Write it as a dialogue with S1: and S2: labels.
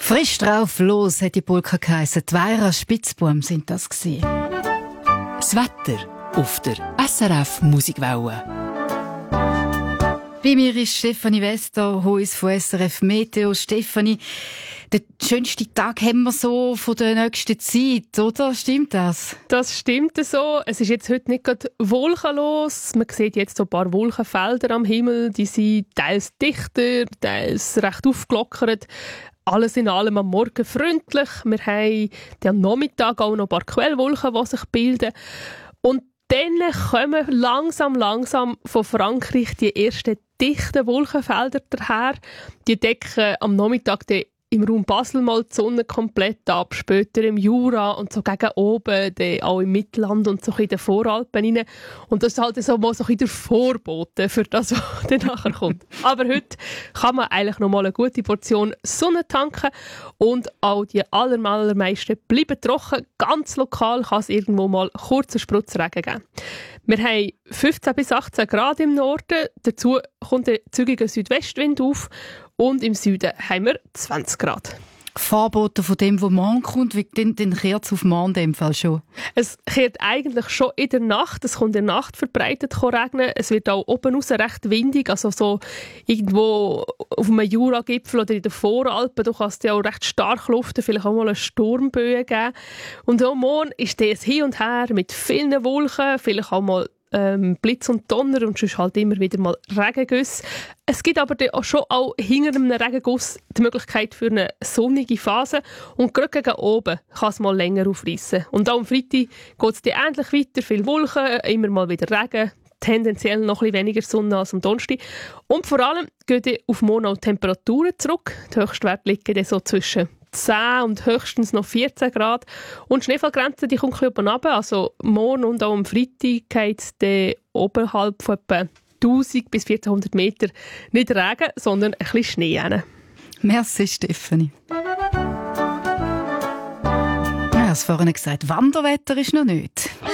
S1: Frisch drauf los, hat die Polka geheissen. Die Weira Spitzbuben sind das gewesen.
S2: Das Wetter auf der SRF Musikwelle.
S1: Bei mir ist Stefanie Westerhuis von SRF Meteo. Stefanie, den schönsten Tag haben wir so von der nächsten Zeit, oder? Stimmt das?
S3: Das stimmt so. Es ist jetzt heute nicht gerade wolkenlos. Man sieht jetzt so ein paar Wolkenfelder am Himmel. Die sind teils dichter, teils recht aufgelockert. Alles in allem am Morgen freundlich. Wir haben am Nachmittag auch noch ein paar Quellwolken, die sich bilden. Und dann kommen langsam von Frankreich die ersten dichten Wolkenfelder daher. Die decken am Nachmittag im Raum Basel mal die Sonne komplett ab, später im Jura und so gegen oben, auch im Mittelland und so in den Voralpen rein. Und das ist halt so mal so der Vorbote für das, was dann nachher kommt. Aber heute kann man eigentlich noch mal eine gute Portion Sonne tanken und auch die allermeisten bleiben trocken. Ganz lokal kann es irgendwo mal kurzen Spritzregen geben. Wir haben 15 bis 18 Grad im Norden, dazu kommt ein zügiger Südwestwind auf und im Süden haben wir 20 Grad.
S1: Vorbote von dem, was morgen kommt, wie den kehrt es auf morgen in dem Fall schon?
S3: Es kehrt eigentlich schon in der Nacht. Es kommt in der Nacht verbreitet regnen. Es wird auch oben raus recht windig. Also so irgendwo auf einem Juragipfel oder in den Voralpen, du kannst ja auch recht stark luften, vielleicht auch mal eine Sturmböe geben. Und auch morgen ist das hin und her mit vielen Wolken, vielleicht auch mal Blitz und Donner und sonst halt immer wieder mal Regengüsse. Es gibt aber auch schon auch hinter einem Regenguss die Möglichkeit für eine sonnige Phase und gerade gegen oben kann es mal länger aufreissen. Und auch am Freitag geht es ähnlich weiter, viel Wolken, immer mal wieder Regen, tendenziell noch ein bisschen weniger Sonne als am Donnerstag. Und vor allem gehen auf morgen auch die Temperaturen zurück. Die Höchstwerte liegen dann so zwischen 10 und höchstens noch 14 Grad. Und die Schneefallgrenze die kommt ein bisschen oben runter. Also morgen und auch am Freitag geht es dann oberhalb von etwa 1000 bis 1400 Meter nicht Regen, sondern ein bisschen Schnee rein.
S1: Merci, Stefanie. Ja, das vorhin gesagt, Wanderwetter ist noch nicht.